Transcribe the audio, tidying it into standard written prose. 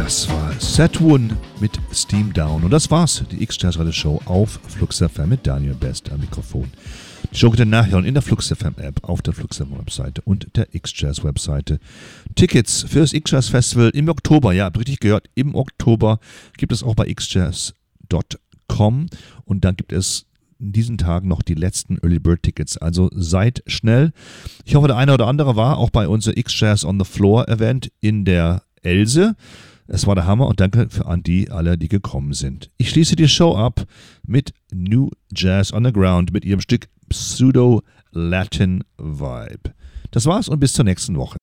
Das war Saturn mit Steam Down. Und das war's, die X-Jazz Radio Show auf Flux FM mit Daniel Best am Mikrofon. Die Show könnt ihr nachhören in der Flux FM App, auf der Flux FM Webseite und der X-Jazz Webseite. Tickets für das X-Jazz Festival im Oktober, ja, habt richtig gehört, im Oktober gibt es auch bei xjazz.com und dann gibt es in diesen Tagen noch die letzten Early Bird Tickets. Also seid schnell. Ich hoffe, der eine oder andere war auch bei unserem X-Jazz on the Floor Event in der Else. Es war der Hammer und danke an alle, die gekommen sind. Ich schließe die Show ab mit New Jazz on the Ground mit ihrem Stück Pseudo Latin Vibe. Das war's und bis zur nächsten Woche.